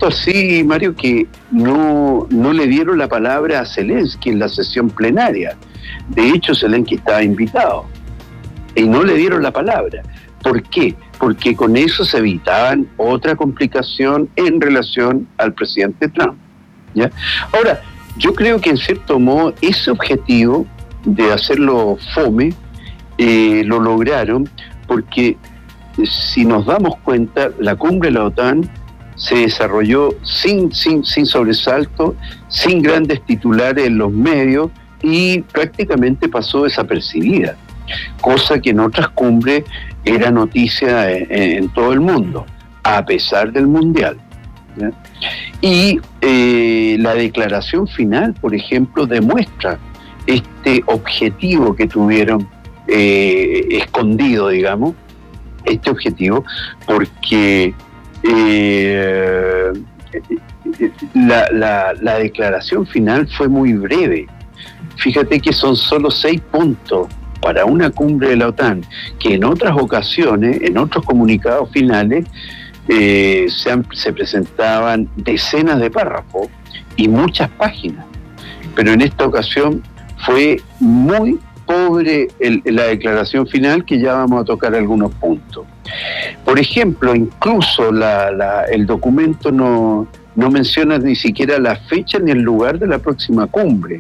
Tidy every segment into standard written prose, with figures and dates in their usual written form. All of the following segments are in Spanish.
Tanto así, Mario, que no le dieron la palabra a Zelensky en la sesión plenaria. De hecho, Zelensky estaba invitado y no le dieron la palabra. ¿Por qué? Porque con eso se evitaban otra complicación en relación al presidente Trump, ¿ya? Ahora, yo creo que en cierto modo ese objetivo de hacerlo fome lo lograron, porque si nos damos cuenta, la cumbre de la OTAN se desarrolló sin sobresalto, sin grandes titulares en los medios y prácticamente pasó desapercibida, cosa que en otras cumbres era noticia en todo el mundo, a pesar del Mundial, ¿ya? Y la declaración final, por ejemplo, demuestra este objetivo que tuvieron escondido, digamos, este objetivo, porque la declaración final fue muy breve. Fíjate que son solo 6 puntos para una cumbre de la OTAN, que en otras ocasiones, en otros comunicados finales, se presentaban decenas de párrafos y muchas páginas. Pero en esta ocasión fue muy pobre la declaración final, que ya vamos a tocar algunos puntos. Por ejemplo, incluso el documento no menciona ni siquiera la fecha ni el lugar de la próxima cumbre.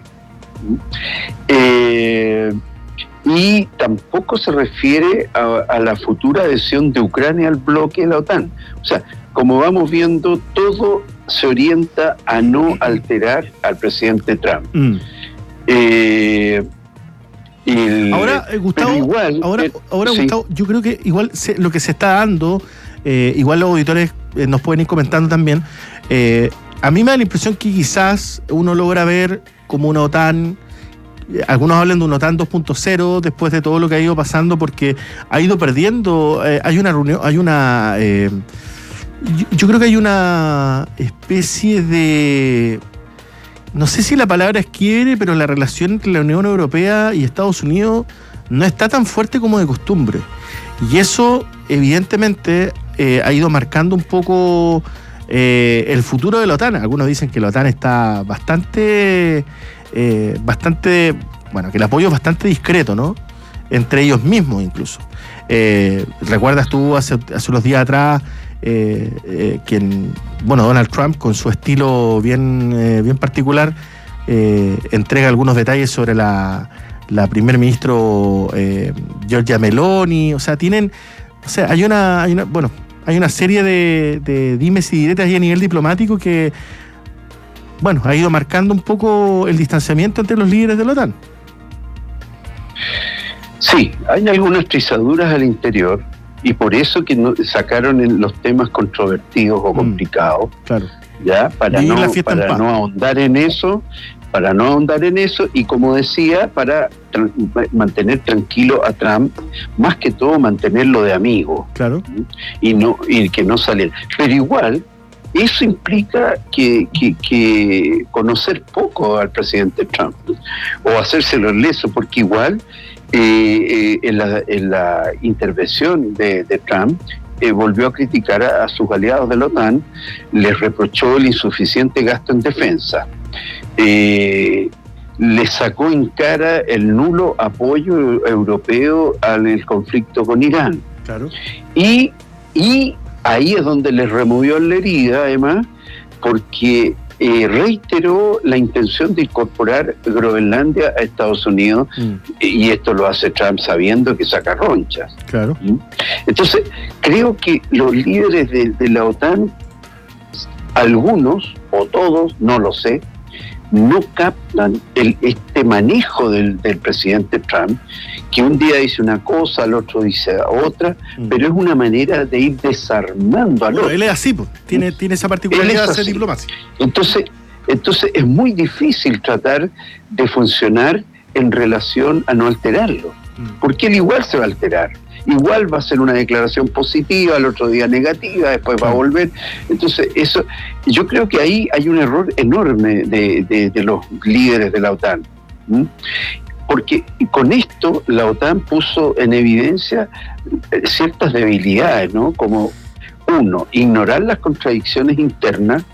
Y tampoco se refiere a la futura adhesión de Ucrania al bloque de la OTAN. O sea, como vamos viendo, todo se orienta a no alterar al presidente Trump. Ahora, Gustavo, igual, sí. Gustavo, yo creo que igual lo que se está dando, igual los auditores nos pueden ir comentando también, a mí me da la impresión que quizás uno logra ver como una OTAN, algunos hablan de una OTAN 2.0 después de todo lo que ha ido pasando, porque ha ido perdiendo, hay una reunión, yo creo que hay una especie de, no sé si la palabra es quiebre, pero la relación entre la Unión Europea y Estados Unidos no está tan fuerte como de costumbre. Y eso, evidentemente, ha ido marcando un poco el futuro de la OTAN. Algunos dicen que la OTAN está bastante, bueno, que el apoyo es bastante discreto, ¿no? Entre ellos mismos incluso. ¿Recuerdas tú hace unos días atrás Donald Trump, con su estilo bien particular, entrega algunos detalles sobre la primer ministro Giorgia Meloni? O sea, hay una serie de dimes y diretes ahí a nivel diplomático que, bueno, ha ido marcando un poco el distanciamiento entre los líderes de la OTAN. Sí, hay algunas trizaduras al interior, y por eso que sacaron los temas controvertidos o complicados, claro, ya para no ahondar en eso, y como decía, para mantener tranquilo a Trump, más que todo mantenerlo de amigo, claro, y que no saliera. Pero igual eso implica que conocer poco al presidente Trump o hacérselo leso, porque igual en la intervención de Trump volvió a criticar a sus aliados de la OTAN, les reprochó el insuficiente gasto en defensa, le sacó en cara el nulo apoyo europeo al conflicto con Irán. Claro. Y ahí es donde les removió la herida, además, porque reiteró la intención de incorporar Groenlandia a Estados Unidos, y esto lo hace Trump sabiendo que saca ronchas. Claro. Entonces, creo que los líderes de la OTAN, algunos o todos, no lo sé, no captan este manejo del presidente Trump, que un día dice una cosa, al otro dice otra, pero es una manera de ir desarmando al otro. Él es así, pues. Tiene esa particularidad de hacer diplomacia. Entonces es muy difícil tratar de funcionar en relación a no alterarlo, porque él igual se va a alterar. Igual va a ser una declaración positiva, al otro día negativa, después va a volver. Entonces, eso, yo creo que ahí hay un error enorme de los líderes de la OTAN. Porque con esto la OTAN puso en evidencia ciertas debilidades, ¿no? Como, uno, ignorar las contradicciones internas,